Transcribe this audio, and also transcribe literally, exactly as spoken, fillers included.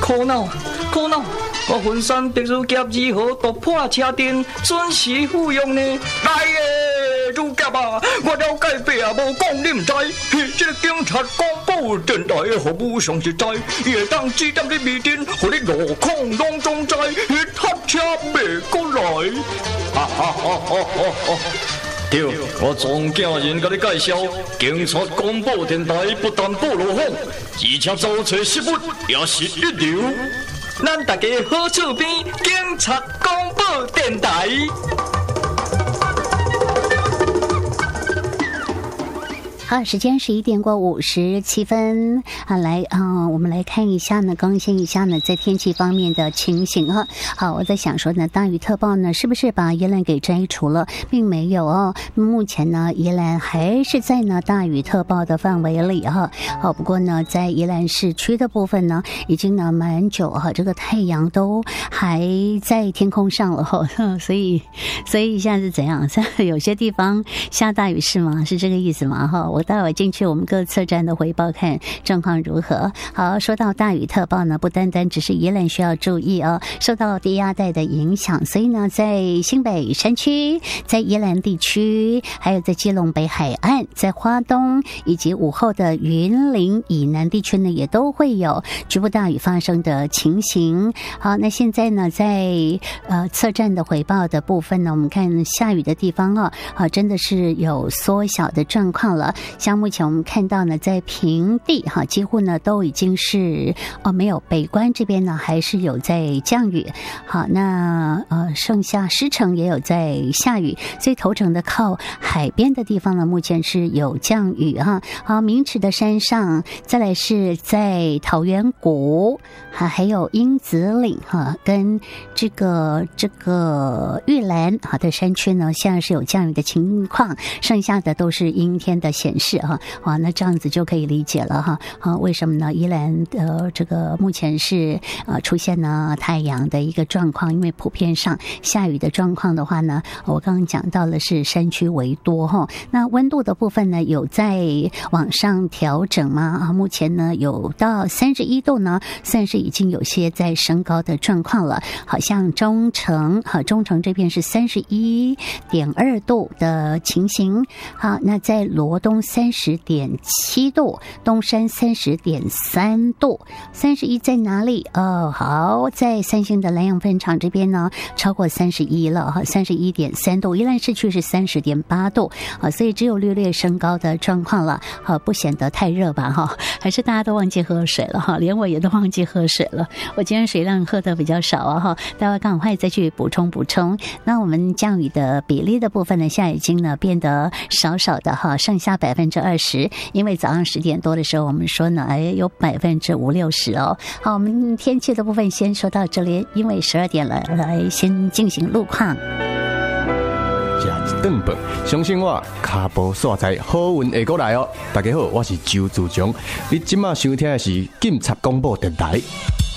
苦恼苦恼！我浑身必须夹如何突破车阵，准时服用呢？来耶，主角啊！我了解白啊，无讲你唔知。这个警察广播电台的服务上实在，伊会当指点你迷津，互你路况拢总知，迄塞车袂过来。哈哈哈哈哈哈！对，我庄家人甲你介绍，警察广播电台不但报路况，而且走找新闻也是一流。咱大家好厝边，警察广播电台。 好，时间十一点过五十七分啊，来啊、呃，我们来看一下呢，更新一下呢，在天气方面的情形哈。好，我在想说呢，大雨特报呢，是不是把宜兰给摘除了？并没有哦，目前呢，宜兰还是在呢大雨特报的范围里哈。好，不过呢，在宜兰市区的部分呢，已经呢蛮久哈，这个太阳都还在天空上了哈，所以所以现在是怎样？有些地方下大雨是吗？是这个意思吗？哈。我待会进去我们各测站的回报，看状况如何。好，说到大雨特报呢，不单单只是宜兰需要注意哦，受到低压带的影响，所以呢，在新北山区、在宜兰地区，还有在基隆北海岸、在花东以及午后的云林以南地区呢，也都会有局部大雨发生的情形。好，那现在呢，在呃测站的回报的部分呢，我们看下雨的地方啊，啊，真的是有缩小的状况了。像目前我们看到呢，在平地哈，几乎呢都已经是哦没有，北关这边呢还是有在降雨。好，那呃剩下狮城也有在下雨，所以头城的靠海边的地方呢，目前是有降雨哈。好，明池的山上，再来是在桃源谷，还还有鹰子岭哈，跟这个这个玉兰好的山区呢，现在是有降雨的情况，剩下的都是阴天的显示哈。哇，那这样子就可以理解了哈。啊，为什么呢？宜兰的这个目前是呃出现了太阳的一个状况，因为普遍上下雨的状况的话呢，我刚刚讲到了是山区为多哈。那温度的部分呢，有在往上调整吗？啊，目前呢有到三十一度呢，算是已经有些在升高的状况了。好像中城哈，中城这边是三十一点二度的情形。好，那在罗东三十点七度，东山三十点三度，三十一在哪里？哦，好，在三星的蓝洋分厂这边呢，超过三十一了哈，三十一点三度，宜兰市区是三十点八度啊，所以只有略略升高的状况了，啊，不显得太热吧哈？还是大家都忘记喝水了哈，连我也都忘记喝水了，我今天水量喝的比较少啊哈，待会赶快再去补充补充。那我们降雨的比例的部分呢，现在已经呢变得少少的哈，剩下百分之二十，因为早上十点多的时候我们说呢，哎，有百分之五六十哦。好，我们天气的部分先说到这里，因为十二点了，来先进行路况。 食一顿饭，相信我，脚步煞在，好运会过来哦。大家好，我是周自强，你今麦收听的是警察广播电台。